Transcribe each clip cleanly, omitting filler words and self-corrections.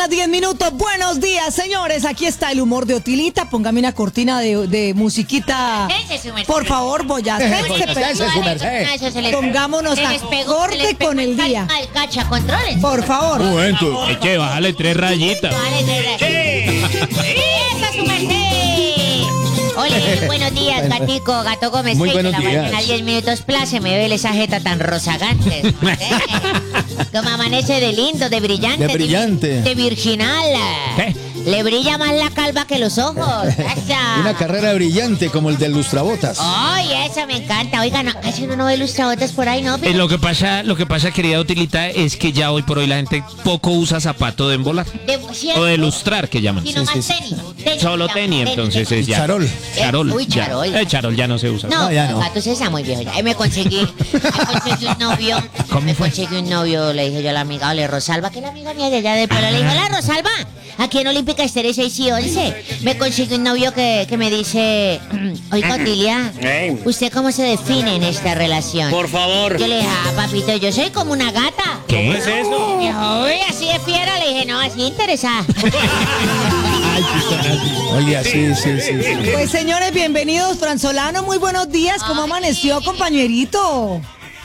10 minutos. Buenos días, señores. Aquí está el humor de Otilita. Póngame una cortina de musiquita. Por favor, Boyacé. Pongámonos acorde con el día. Por favor. Eche, bájale 3 rayitas. ¡Esa su merced! Hola, buenos días, gatico, gato Gómez. Muy buenos días. Mañana, 10 minutos, place, me ve esa jeta tan rozagante. Como amanece de lindo, de brillante. De brillante. De virginal. ¿Qué? Le brilla más la calva que los ojos. Esa. Una carrera brillante como el del lustrabotas. Ay, eso me encanta. Oiga, no, casi uno no ve lustrabotas por ahí, ¿no? Lo que pasa, querida Utilita, es que ya hoy por hoy la gente poco usa zapato de embolar. O de lustrar, que llaman. Sino más tenis. Solo tenis, entonces es ya. Charol. Charol. Uy, ya. charol. El charol ya no se usa. No, ya no. gato, está muy viejo ya. Ahí me conseguí un novio. ¿Cómo fue? Conseguí un novio, le dije yo a la amiga, ole, Rosalba, que es la amiga mía de allá del pueblo. Le dije, hola, Rosalba, aquí en Olímpica Estéreo 6 y 11. Me conseguí un novio que me dice, oiga, Otilia, ¿usted cómo se define en esta relación? Por favor. Yo le dije, papito, yo soy como una gata. ¿Qué? ¿Qué es eso? Dijo, uy, así de fiera. Le dije, no, así interesada. Oye, sí. Pues, señores, bienvenidos. Fran Solano, muy buenos días. ¿Cómo amaneció, compañerito?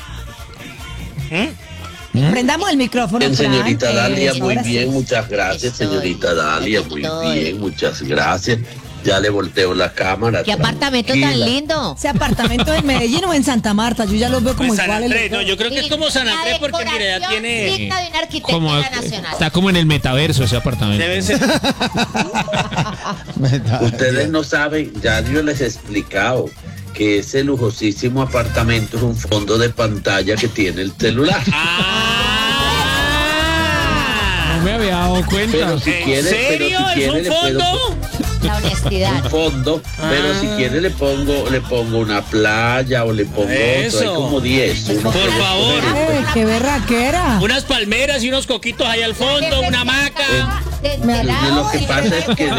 Prendamos el micrófono. Bien, Fran. señorita Dalia, muy ahora sí. bien, muchas gracias, señorita Dalia, muy bien, muchas gracias. Ya le volteo la cámara. Qué apartamento tan tranquila. lindo. ¿Ese apartamento en Medellín o en Santa Marta? Yo ya los veo como Pues San iguales. Andrés, no, yo creo que es como San Andrés porque mire, ya tiene. Digna de un arquitecto Como, nacional. está como en el metaverso ese apartamento. Debe ser. Ustedes no saben, ya yo les he explicado que ese lujosísimo apartamento es un fondo de pantalla que tiene el celular. No me había dado cuenta. Pero si ¿En quiere, serio? pero si ¿Es quiere un le puedo fondo? La honestidad. un fondo, pero si quiere le pongo una playa o le pongo otro, hay Eso. como 10. Por favor. ¡Qué berraquera! Unas palmeras y unos coquitos ahí al fondo, una hamaca. Lo que pasa es que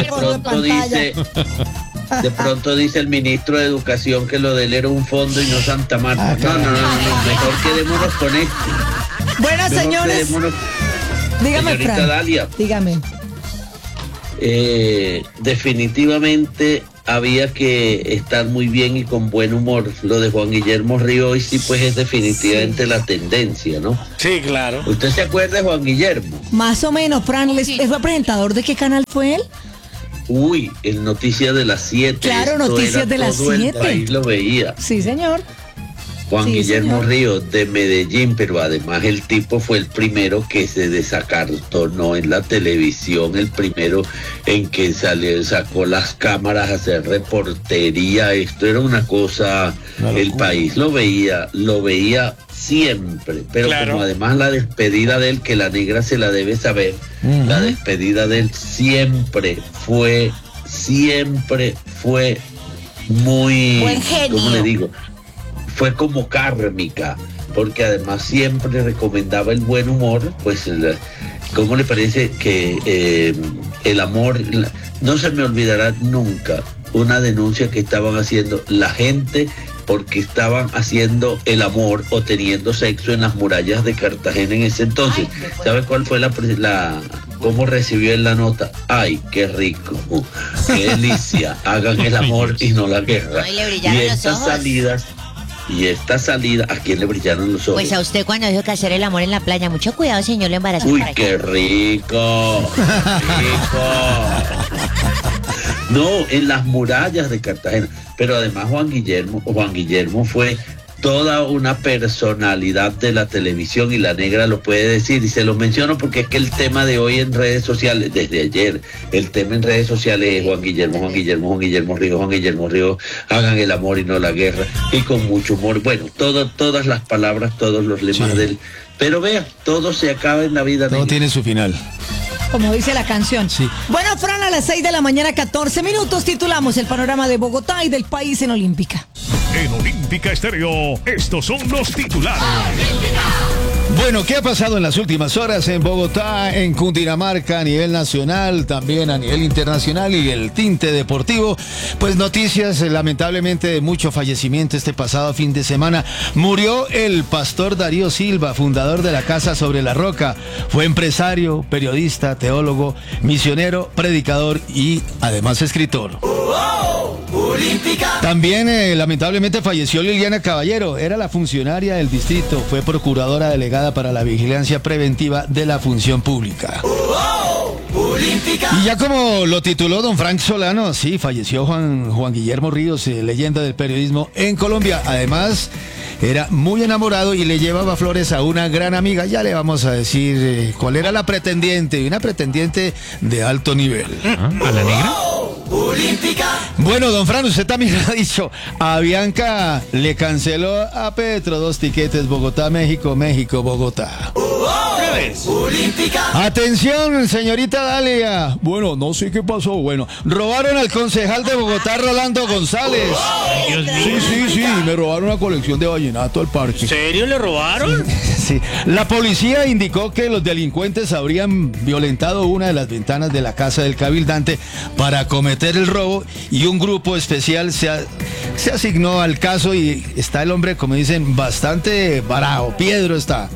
de pronto dice el ministro de Educación que lo de él era un fondo y no Santa Marta. No, mejor quedémonos con esto. Bueno, Mejor señores, quedémonos- dígame, Señorita Fran. Dalia, Dígame. definitivamente había que estar muy bien y con buen humor. Lo de Juan Guillermo Río hoy sí pues es definitivamente la tendencia, ¿no? Sí, claro. ¿Usted se acuerda de Juan Guillermo? Más o menos, Fran. ¿Él fue presentador de qué canal fue él? Uy, el Noticias de las 7. Claro, esto Noticias era de las todo el 7. país lo veía. Sí, señor. Juan Sí, Guillermo señor. Ríos de Medellín, pero además el tipo fue el primero que se desacartonó en la televisión, el primero en que sacó las cámaras a hacer reportería. Esto era una cosa, el país lo veía siempre, pero Claro. como además la despedida de él, que la negra se la debe saber, la despedida de él siempre fue muy, Buen genio. ¿cómo le digo? Fue como kármica, porque además siempre recomendaba el buen humor, pues, ¿cómo le parece que el amor, no se me olvidará nunca una denuncia que estaban haciendo la gente porque estaban haciendo el amor o teniendo sexo en las murallas de Cartagena en ese entonces? ¿Sabe cuál fue cómo recibió él la nota? ¡Ay, qué rico! ¡Qué delicia! Hagan el amor y no la guerra. Ay, le brillaron Y los estas ojos. salidas, ¿a quién le brillaron los ojos? Pues a usted cuando dijo que hacer el amor en la playa. Mucho cuidado, señor, lo embarazó. Uy, para acá. qué rico, rico. No, en las murallas de Cartagena. Pero además Juan Guillermo fue toda una personalidad de la televisión y la negra lo puede decir. Y se lo menciono porque es que el tema de hoy en redes sociales, desde ayer, el tema en redes sociales es Juan Guillermo Río, hagan el amor y no la guerra. Y con mucho humor. Bueno, todas las palabras, todos los lemas de él. Pero vea, todo se acaba en la vida Todo negra. tiene su final. Como dice la canción. Sí. Bueno, Fran, a las 6 de la mañana, 14 minutos, titulamos el panorama de Bogotá y del país en Olímpica. En Olímpica Estéreo, estos son los titulares. Bueno, ¿qué ha pasado en las últimas horas en Bogotá, en Cundinamarca, a nivel nacional, también a nivel internacional y el tinte deportivo? Pues noticias lamentablemente de mucho fallecimiento este pasado fin de semana. Murió el pastor Darío Silva, fundador de la Casa sobre la Roca. Fue empresario, periodista, teólogo, misionero, predicador y además escritor. También lamentablemente falleció Liliana Caballero, era la funcionaria del distrito, fue procuradora delegada para la vigilancia preventiva de la función pública. Y ya como lo tituló don Frank Solano, sí, falleció Juan Guillermo Ríos, leyenda del periodismo en Colombia. Además, era muy enamorado y le llevaba flores a una gran amiga. Ya le vamos a decir cuál era la pretendiente, una pretendiente de alto nivel. ¿A la negra? Bueno, don Fran, usted también ha dicho, a Bianca le canceló a Petro 2 tiquetes Bogotá-México, México-Bogotá. Atención, señorita Dalia. Bueno, no sé qué pasó. Bueno, robaron al concejal de Bogotá, Rolando González. Sí, me robaron una colección de vallenato al parque. ¿En serio le robaron? Sí. La policía indicó que los delincuentes habrían violentado una de las ventanas de la casa del cabildante para cometer el robo y un grupo especial se asignó al caso y está el hombre, como dicen, bastante bravo. Piedro está.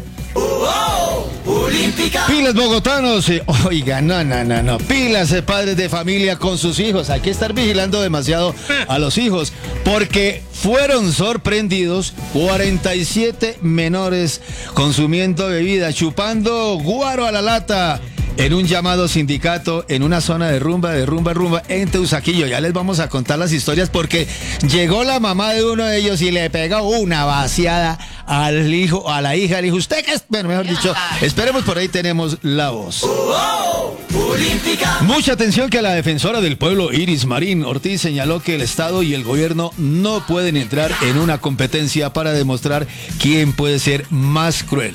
Pilas bogotanos, oiga, no, pilas padres de familia con sus hijos, hay que estar vigilando demasiado a los hijos, porque fueron sorprendidos 47 menores consumiendo bebida, chupando guaro a la lata, en un llamado sindicato, en una zona de rumba, en Teusaquillo. Ya les vamos a contar las historias porque llegó la mamá de uno de ellos y le pegó una vaciada al hijo, a la hija. Le dijo, usted que es, bueno, mejor dicho, esperemos, por ahí tenemos la voz. Mucha atención que la defensora del pueblo, Iris Marín Ortiz, señaló que el Estado y el gobierno no pueden entrar en una competencia para demostrar quién puede ser más cruel.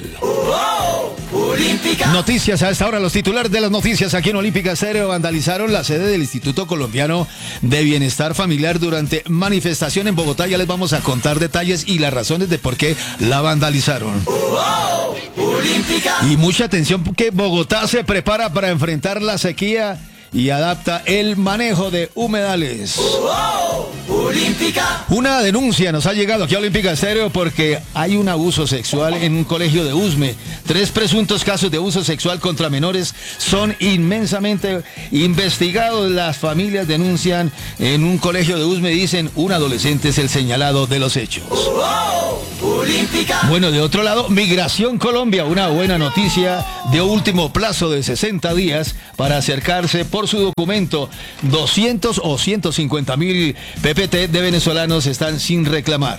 Noticias a esta hora, los titulares de las noticias aquí en Olímpica Estéreo. Vandalizaron la sede del Instituto Colombiano de Bienestar Familiar durante manifestación en Bogotá. Ya les vamos a contar detalles y las razones de por qué la vandalizaron. Y mucha atención que Bogotá se prepara para enfrentar la sequía y adapta el manejo de humedales. Una denuncia nos ha llegado aquí a Olímpica Estéreo porque hay un abuso sexual en un colegio de Usme. 3 presuntos casos de abuso sexual contra menores son inmensamente investigados. Las familias denuncian en un colegio de Usme, dicen un adolescente es el señalado de los hechos. Bueno, de otro lado, Migración Colombia, una buena noticia, de último plazo de 60 días para acercarse por su documento. 200 o 150.000 PPT de venezolanos están sin reclamar.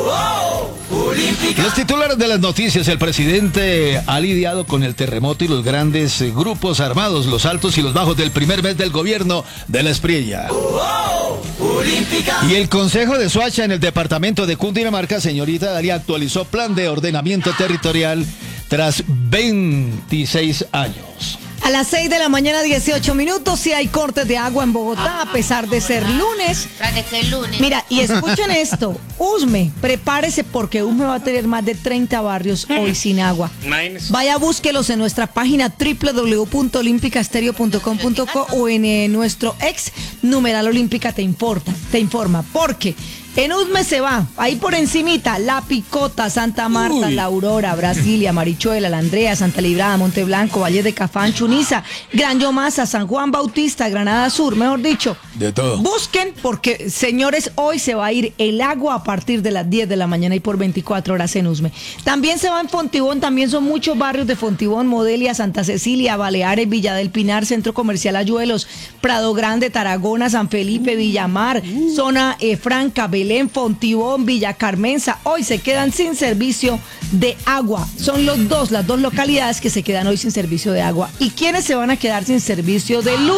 Los titulares de las noticias: el presidente ha lidiado con el terremoto y los grandes grupos armados, los altos y los bajos del primer mes del gobierno de la Espriella. Y el Consejo de Soacha en el departamento de Cundinamarca, señorita Dalia, actualizó plan de ordenamiento territorial tras 26 años. A las 6 de la mañana, 18 minutos, sí hay cortes de agua en Bogotá, a pesar de ser lunes. Mira, y escuchen esto, Usme, prepárese porque Usme va a tener más de 30 barrios hoy sin agua. Vaya, búsquelos en nuestra página www.olimpicastereo.com.co o en nuestro ex numeral Olímpica te informa, porque en Usme se va, ahí por encimita, La Picota, Santa Marta, La Aurora, Brasilia, Marichuela, La Andrea, Santa Librada, Monte Blanco, Valle de Cafán, Chuniza, Gran Yomasa, San Juan Bautista, Granada Sur, mejor dicho. De todo. Busquen porque, señores, hoy se va a ir el agua a partir de las 10 de la mañana y por 24 horas en Usme. También se va en Fontibón, también son muchos barrios de Fontibón, Modelia, Santa Cecilia, Baleares, Villa del Pinar, Centro Comercial Ayuelos, Prado Grande, Tarragona, San Felipe, Villamar, Zona Franca, Belén, Fontibón, Villa Carmenza, hoy se quedan sin servicio de agua. Son las dos localidades que se quedan hoy sin servicio de agua. ¿Y quiénes se van a quedar sin servicio de luz?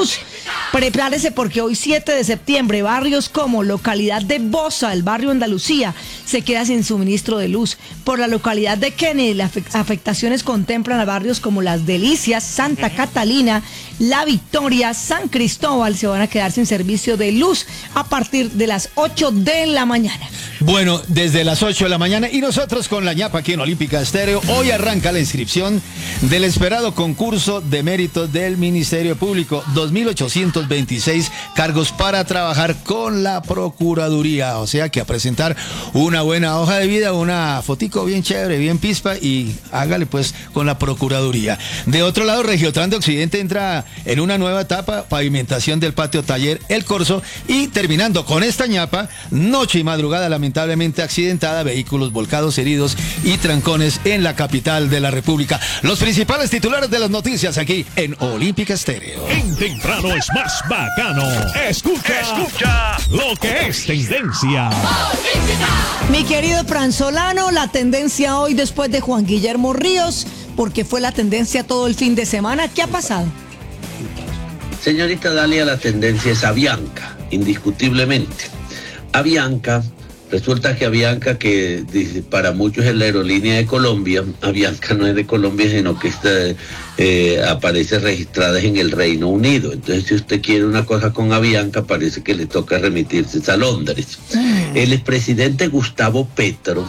Prepárese porque hoy 7 de septiembre, barrios como localidad de Bosa, el barrio Andalucía, se queda sin suministro de luz. Por la localidad de Kennedy, las afectaciones contemplan a barrios como Las Delicias, Santa Catalina, La Victoria, San Cristóbal, se van a quedar sin servicio de luz a partir de las 8 de la mañana. Bueno, desde las 8 de la mañana y nosotros con la ñapa aquí en Olímpica Estéreo. Hoy arranca la inscripción del esperado concurso de méritos del Ministerio Público. 2.826 cargos para trabajar con la Procuraduría. O sea que a presentar una buena hoja de vida, una fotico bien chévere, bien pispa y hágale pues con la Procuraduría. De otro lado, Regiotran de Occidente entra en una nueva etapa, pavimentación del patio taller El Corso y terminando con esta ñapa, noche y madrugada lamentablemente accidentada, vehículos volcados, heridos y trancones en la capital de la República. Los principales titulares de las noticias aquí en Olímpica Estéreo. En temprano es más bacano. Escucha lo que es tendencia. Mi querido Franzolano, la tendencia hoy después de Juan Guillermo Ríos, porque fue la tendencia todo el fin de semana. ¿Qué ha pasado? Señorita Dalia, la tendencia es Avianca, indiscutiblemente. Avianca, resulta que Avianca, que para muchos es la aerolínea de Colombia, Avianca no es de Colombia, sino que aparece registrada en el Reino Unido. Entonces, si usted quiere una cosa con Avianca, parece que le toca remitirse a Londres. El expresidente Gustavo Petro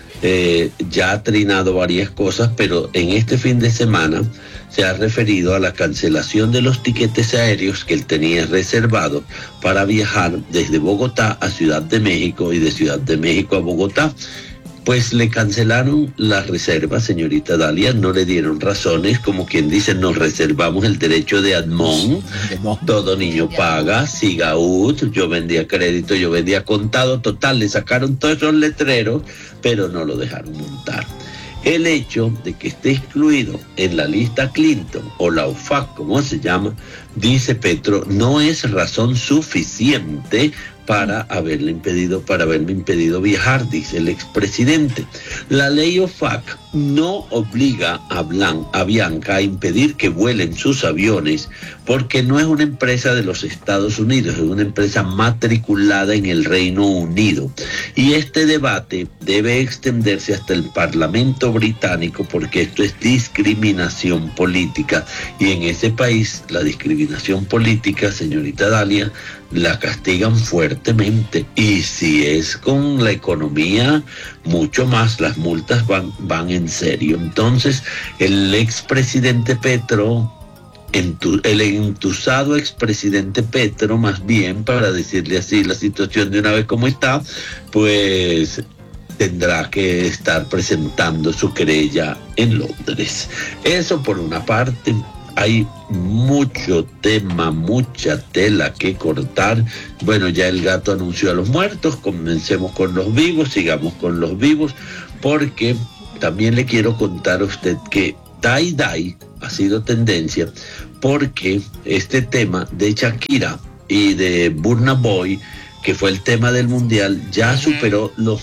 ya ha trinado varias cosas, pero en este fin de semana se ha referido a la cancelación de los tiquetes aéreos que él tenía reservado para viajar desde Bogotá a Ciudad de México y de Ciudad de México a Bogotá. Pues le cancelaron las reservas, señorita Dalia, no le dieron razones, como quien dice, nos reservamos el derecho de admón, todo niño paga, Sigaud, yo vendía crédito, yo vendía contado, total, le sacaron todos esos letreros, pero no lo dejaron montar. El hecho de que esté excluido en la lista Clinton o la OFAC, como se llama, dice Petro, no es razón suficiente para haberme impedido viajar, dice el expresidente. La ley OFAC no obliga a Avianca a impedir que vuelen sus aviones porque no es una empresa de los Estados Unidos, es una empresa matriculada en el Reino Unido. Y este debate debe extenderse hasta el Parlamento británico porque esto es discriminación política. Y en ese país la discriminación política, señorita Dalia, la castigan fuertemente. Y si es con la economía, mucho más, las multas van en serio. Entonces, el expresidente Petro, el entusado expresidente Petro, más bien, para decirle así la situación de una vez como está, pues tendrá que estar presentando su querella en Londres. Eso por una parte. Hay mucho tema, mucha tela que cortar. Bueno, ya el gato anunció a los muertos, comencemos con los vivos, sigamos con los vivos, porque también le quiero contar a usted que Dai Dai ha sido tendencia, porque este tema de Shakira y de Burna Boy, que fue el tema del mundial, ya superó los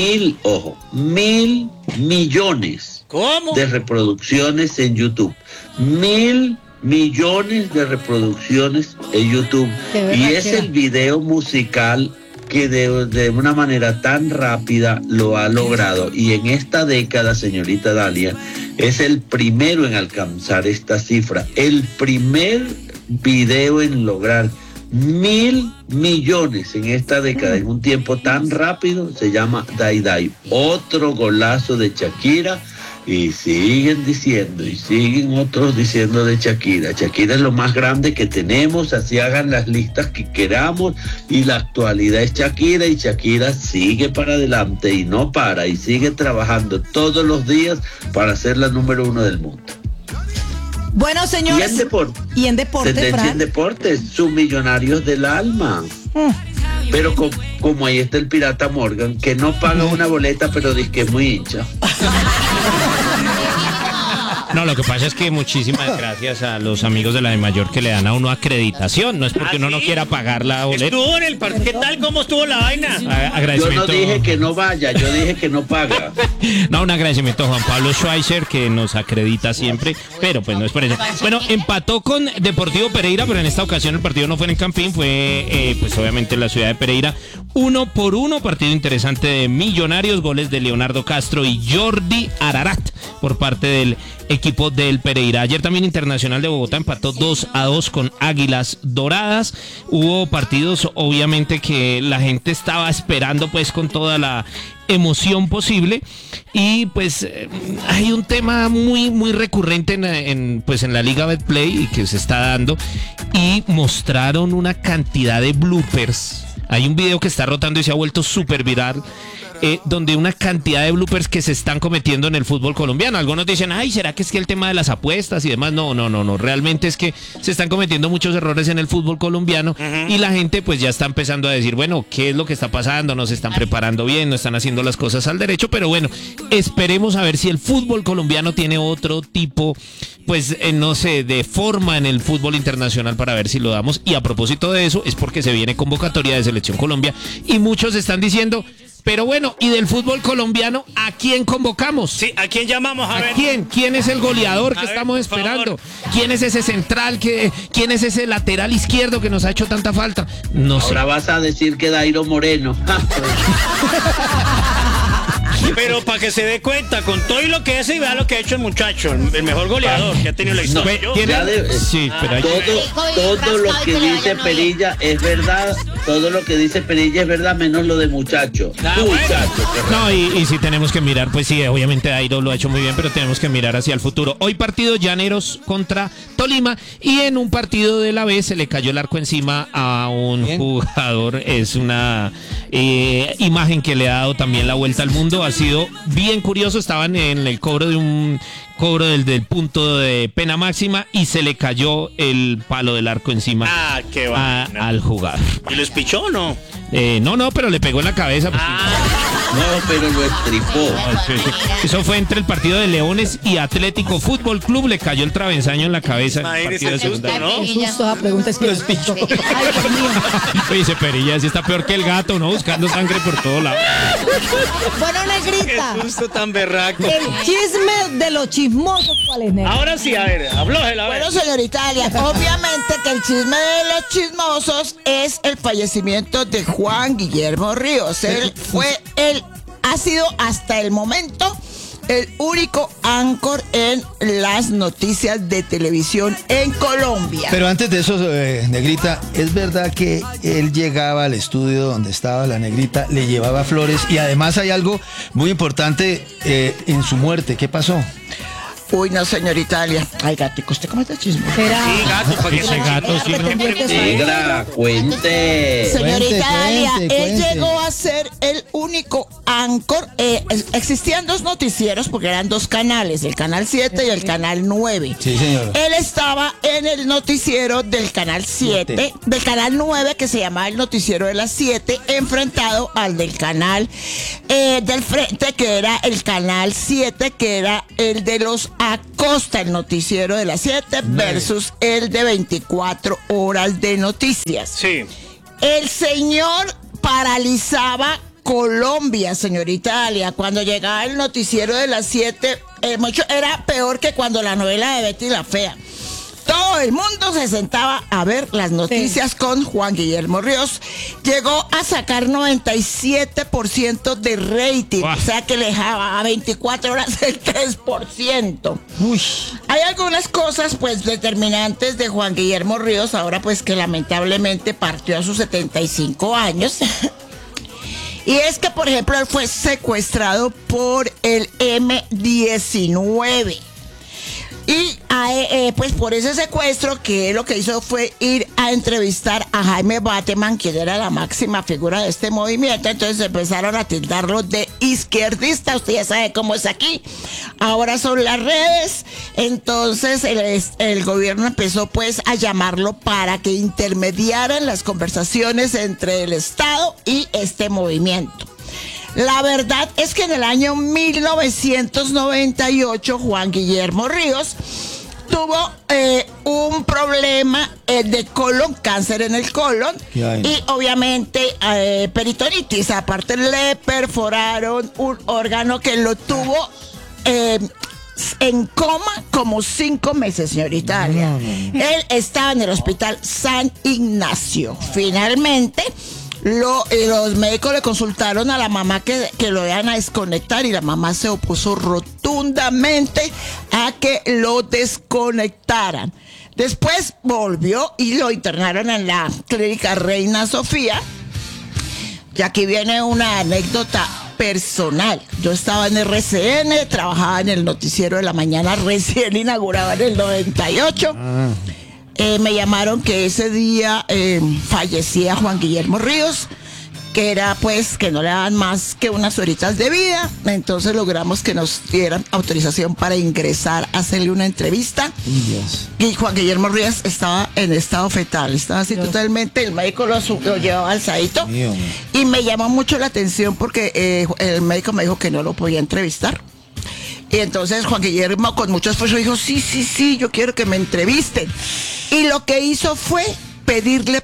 1.000 millones. ¿Cómo? De reproducciones en YouTube. 1.000 millones de reproducciones en YouTube. Y es el video musical que de una manera tan rápida lo ha logrado. Y en esta década, señorita Dalia, es el primero en alcanzar esta cifra. El primer video en lograr 1.000 millones en esta década, en un tiempo tan rápido, se llama Dai Dai. Otro golazo de Shakira. Y siguen diciendo, y siguen otros diciendo de Shakira. Shakira es lo más grande que tenemos, así hagan las listas que queramos, y la actualidad es Shakira, y Shakira sigue para adelante y no para, y sigue trabajando todos los días para ser la número 1 del mundo. Bueno, señores. Y en deporte. Tendencia en deportes, sus millonarios del alma. Pero como ahí está el pirata Morgan, que no paga una boleta, pero dice que es muy hincha. No, lo que pasa es que muchísimas gracias a los amigos de la de Mayor que le dan a uno acreditación. No es porque uno no quiera pagar la boleta. Estuvo en el partido. ¿Qué tal? ¿Cómo estuvo la vaina? Yo Agradecimiento. no dije que no vaya, yo dije que no paga. No, un agradecimiento a Juan Pablo Schweizer que nos acredita siempre, pero pues no es por eso. Bueno, empató con Deportivo Pereira, pero en esta ocasión el partido no fue en el Campín, fue pues obviamente en la ciudad de Pereira. 1-1, partido interesante de Millonarios, goles de Leonardo Castro y Jordi Ararat por parte del equipo del Pereira. Ayer también Internacional de Bogotá empató 2-2 con Águilas Doradas. Hubo partidos obviamente que la gente estaba esperando pues con toda la emoción posible y pues hay un tema muy recurrente en la Liga Betplay y que se está dando y mostraron una cantidad de bloopers. Hay un video que está rotando y se ha vuelto súper viral, donde una cantidad de bloopers que se están cometiendo en el fútbol colombiano. Algunos dicen, ay, ¿será que es que el tema de las apuestas y demás? No. Realmente es que se están cometiendo muchos errores en el fútbol colombiano y la gente pues ya está empezando a decir, bueno, ¿qué es lo que está pasando? No se están preparando bien, no están haciendo las cosas al derecho, pero bueno, esperemos a ver si el fútbol colombiano tiene otro tipo, pues, no sé, de forma en el fútbol internacional para ver si lo damos. Y a propósito de eso, es porque se viene convocatoria de Selección Colombia y muchos están diciendo, pero bueno, ¿y del fútbol colombiano a quién convocamos? Sí, ¿a quién llamamos? A ver. ¿Quién? ¿Quién es el goleador que ver, estamos por esperando? favor. ¿Quién es ese central? ¿Quién es ese lateral izquierdo que nos ha hecho tanta falta? No sé. Ahora vas a decir que Dairo Moreno. Pero para que se dé cuenta, con todo y lo que es y vea lo que ha hecho el muchacho, el mejor goleador que ha tenido la historia. Sí, pero hay... Todo lo que dice Perilla es verdad, todo lo que dice Perilla es verdad, menos lo de muchacho. No, y si tenemos que mirar, pues sí, obviamente Dairo lo ha hecho muy bien, pero tenemos que mirar hacia el futuro. Hoy partido Llaneros contra Tolima y en un partido de la B se le cayó el arco encima a un jugador. Es una imagen que le ha dado también la vuelta al mundo. Ha sido bien curioso, estaban en el cobro de un cobro del punto de pena máxima y se le cayó el palo del arco encima qué al jugador. ¿Y lo espichó o no? No, pero le pegó en la cabeza. Pues, no, pero lo estripó. Eso fue entre el partido de Leones y Atlético Fútbol Club. Le cayó el travesaño en la cabeza. Imagínese Partido de ese segunda. susto, ¿no? Qué susto esa pregunta, es que lo escucho. Ay, Dios mío. Oye, dice Perilla, si está peor que el gato, ¿no? Buscando sangre por todo lado. Bueno, Negrita, Qué susto tan berraco. el chisme de los chismosos, ¿cuál es, Negrita? Ahora sí, a ver, aflójela, a ver. Bueno, señorita Italia, obviamente que el chisme de los chismosos es el fallecimiento de Juan Guillermo Ríos. Ha sido hasta el momento el único anchor en las noticias de televisión en Colombia. Pero antes de eso, Negrita, ¿es verdad que él llegaba al estudio donde estaba la Negrita, le llevaba flores y además hay algo muy importante en su muerte? ¿Qué pasó? Uy, no, señorita Italia. Ay, gatico, ¿usted cómo está chisme? Espera. Sí, gato, para que Ese se gato, sí, ¿no? Negra, cuente. Señorita Italia, cuente. él llegó a ser el único anchor. Existían dos noticieros porque eran dos canales, el canal 7 y el canal 9. Sí, señor. Él estaba en el noticiero del canal 7, del canal 9, que se llamaba el noticiero de las 7, enfrentado al del canal del frente, que era el canal 7, que era el de los Acosta, el noticiero de las 7, versus el de 24 horas de noticias. Sí. El señor paralizaba Colombia, señorita Italia. Cuando llegaba el noticiero de las 7, era peor que cuando la novela de Betty la Fea. Todo el mundo se sentaba a ver las noticias con Juan Guillermo Ríos. Llegó a sacar 97% de rating, o sea que le dejaba a 24 horas el 3%. Uy. Hay algunas cosas pues determinantes de Juan Guillermo Ríos, ahora pues que lamentablemente partió a sus 75 años. Y es que, por ejemplo, él fue secuestrado por el M-19. Y pues por ese secuestro, que él lo que hizo fue ir a entrevistar a Jaime Bateman, quien era la máxima figura de este movimiento. Entonces empezaron a tildarlo de izquierdista. Usted ya sabe cómo es aquí. Ahora son las redes. Entonces el gobierno empezó pues a llamarlo para que intermediara en las conversaciones entre el Estado y este movimiento. La verdad es que en el año 1998 Juan Guillermo Ríos tuvo un problema de colon, cáncer en el colon, y obviamente peritonitis. Aparte le perforaron un órgano que lo tuvo en coma como 5 meses, señorita Alia. Él estaba en el hospital San Ignacio. Finalmente, los médicos le consultaron a la mamá que lo iban a desconectar, y la mamá se opuso rotundamente a que lo desconectaran. Después volvió y lo internaron en la clínica Reina Sofía. Y aquí viene una anécdota personal. Yo estaba en RCN, trabajaba en el noticiero de la mañana recién inaugurado en el 98. Me llamaron que ese día fallecía Juan Guillermo Ríos, que era pues que no le daban más que unas horitas de vida. Entonces logramos que nos dieran autorización para ingresar a hacerle una entrevista. Y Juan Guillermo Ríos estaba en estado fetal, estaba así totalmente, el médico lo llevaba alzadito. Y me llamó mucho la atención porque el médico me dijo que no lo podía entrevistar. Y entonces Juan Guillermo con mucho esfuerzo dijo, sí, yo quiero que me entrevisten. Y lo que hizo fue pedirle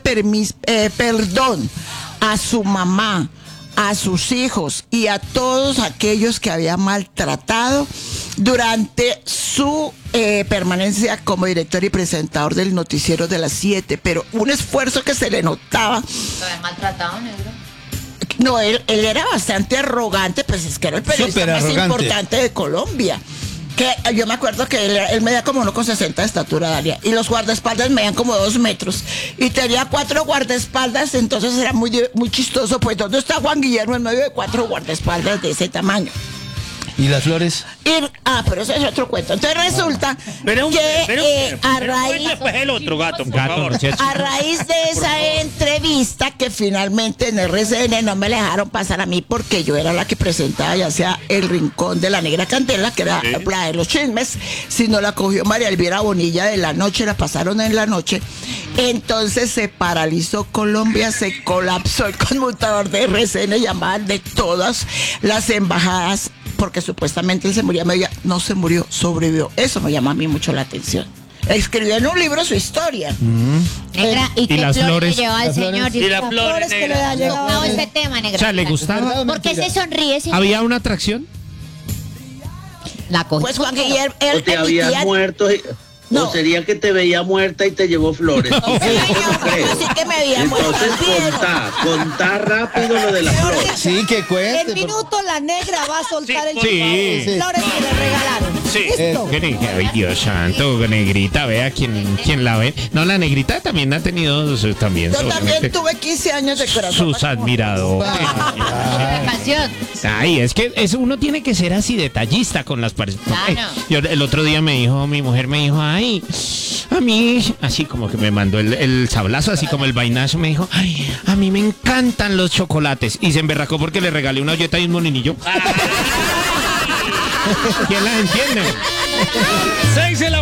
perdón a su mamá, a sus hijos y a todos aquellos que había maltratado durante su permanencia como director y presentador del noticiero de las 7. Pero un esfuerzo que se le notaba. ¿Lo había maltratado, negro? No, él era bastante arrogante, pues es que era el periodista más importante de Colombia. Que yo me acuerdo que él medía como 1,60 de estatura, Dalia, y los guardaespaldas medían como 2 metros, y tenía 4 guardaespaldas, entonces era muy chistoso, pues ¿dónde está Juan Guillermo en medio de 4 guardaespaldas de ese tamaño? ¿Y las flores? Pero eso es otro cuento. Entonces resulta que a raíz... Después el otro gato, por Gato, favor. muchacho. A raíz de esa entrevista que finalmente en RCN no me la dejaron pasar a mí porque yo era la que presentaba ya sea El Rincón de la Negra Candela, que era la de los chismes, sino la cogió María Elvira Bonilla de la noche, la pasaron en la noche. Entonces se paralizó Colombia, se colapsó el conmutador de RCN, llamaban de todas las embajadas, porque supuestamente él se murió. No se murió, sobrevivió. Eso me llama a mí mucho la atención. Escribió en un libro su historia. Negra, ¿y qué las flores? le llevó al señor? Y las flores, que le ha llegado. No, este tema, negra. O sea, ¿le gustaba? ¿Por qué se sonríe, señor? ¿Había una atracción? La cogió. Pues Juan Guillermo, O te habías muerto, No. o sería que te veía muerta y te llevó flores. Sí, señor, así que me había muerto. Entonces contá rápido lo de las flores. Sí, que En cuente. minuto la negra va a soltar el Sí. flores que le regalaron. Sí. ¿Listo? Ay, Dios santo, negrita, vea quién la ve. No, la negrita también ha tenido también, Yo también obviamente, tuve 15 años de corazón. sus admiradores. Pasión. Ay, es que uno tiene que ser así detallista con las personas. Claro. Yo el otro día mi mujer me dijo, ay, a mí, así como que me mandó el sablazo, así como el vainazo, me dijo, ay, a mí me encantan los chocolates. Y se emberracó porque le regalé una olleta y un molinillo. ¿Quién las entiende? 6 de la